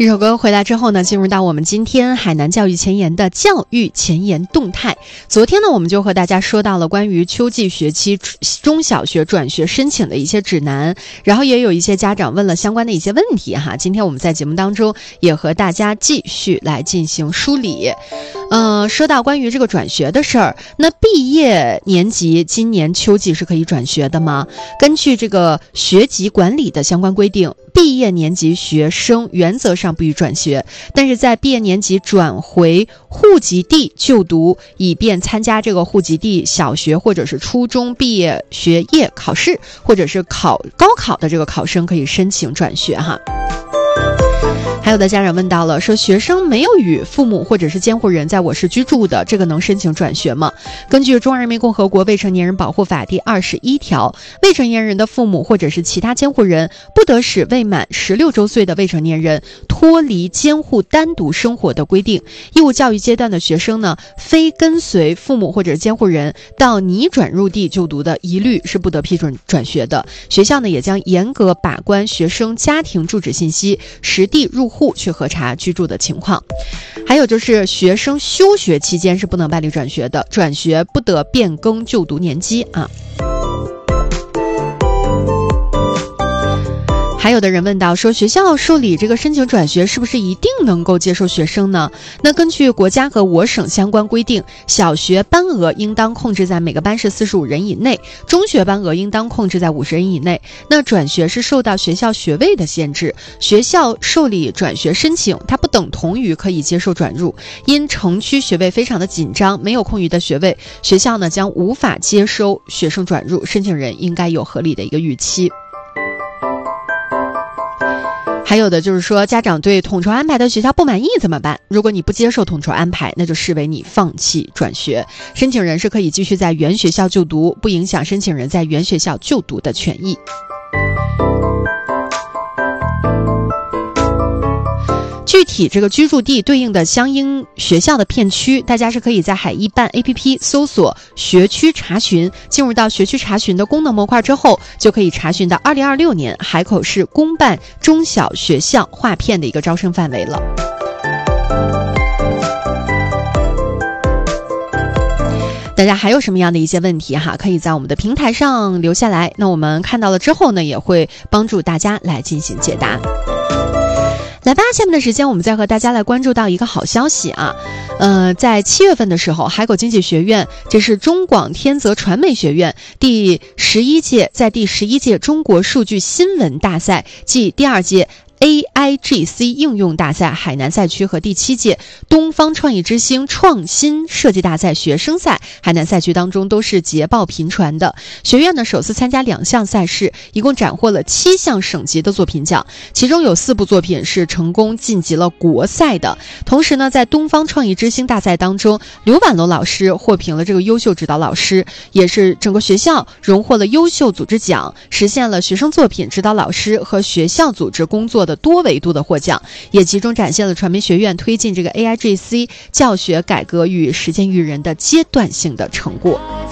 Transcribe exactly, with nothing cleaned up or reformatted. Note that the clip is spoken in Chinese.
这首歌回来之后呢，进入到我们今天海南教育前沿的教育前沿动态。昨天呢，我们就和大家说到了关于秋季学期中小学转学申请的一些指南，然后也有一些家长问了相关的一些问题哈。今天我们在节目当中也和大家继续来进行梳理。呃，说到关于这个转学的事儿，那毕业年级今年秋季是可以转学的吗？根据这个学籍管理的相关规定，毕业年级学生原则上不予转学，但是在毕业年级转回户籍地就读，以便参加这个户籍地小学或者是初中毕业学业考试，或者是考高考的这个考生可以申请转学哈。还有的家长问到了，说学生没有与父母或者是监护人在我市居住的，这个能申请转学吗？根据《中华人民共和国未成年人保护法》第二十一条，未成年人的父母或者是其他监护人不得使未满十六周岁的未成年人脱离监护单独生活的规定。义务教育阶段的学生呢，非跟随父母或者监护人到拟转入地就读的，一律是不得批准转学的。学校呢，也将严格把关学生家庭住址信息，实地入户去核查居住的情况。还有就是学生休学期间是不能办理转学的，转学不得变更就读年级啊。还有的人问到说，学校受理这个申请转学是不是一定能够接受学生呢？那根据国家和我省相关规定，小学班额应当控制在每个班是四十五人以内，中学班额应当控制在五十人以内。那转学是受到学校学位的限制，学校受理转学申请，它不等同于可以接受转入。因城区学位非常的紧张，没有空余的学位，学校呢将无法接收学生转入，申请人应该有合理的一个预期。还有的就是说，家长对统筹安排的学校不满意怎么办？如果你不接受统筹安排，那就视为你放弃转学。申请人是可以继续在原学校就读，不影响申请人在原学校就读的权益。具体这个居住地对应的相应学校的片区，大家是可以在海一办 A P P 搜索学区查询，进入到学区查询的功能模块之后，就可以查询到二零二六年海口市公办中小学校划片的一个招生范围了。大家还有什么样的一些问题哈，可以在我们的平台上留下来，那我们看到了之后呢，也会帮助大家来进行解答。来吧，下面的时间我们再和大家来关注到一个好消息啊，呃，在七月份的时候，海口经济学院，这是中广天泽传媒学院第十一届，在第十一届中国数据新闻大赛暨第二届A I G C 应用大赛海南赛区和第七届东方创意之星创新设计大赛学生赛海南赛区当中都是捷报频传的。学院呢首次参加两项赛事，一共斩获了七项省级的作品奖，其中有四部作品是成功晋级了国赛的。同时呢，在东方创意之星大赛当中，刘婉楼老师获评了这个优秀指导老师，也是整个学校荣获了优秀组织奖，实现了学生作品、指导老师和学校组织工作的多维度的获奖，也集中展现了传媒学院推进这个 A I G C 教学改革与实践育人的阶段性的成果。